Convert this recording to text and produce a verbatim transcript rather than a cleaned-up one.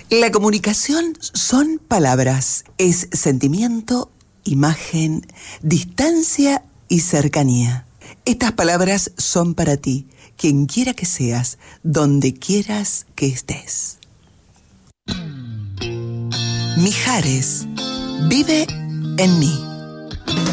La comunicación son palabras, es sentimiento, imagen, distancia y cercanía. Estas palabras son para ti, quien quiera que seas, donde quieras que estés. Mijares, vive en mí.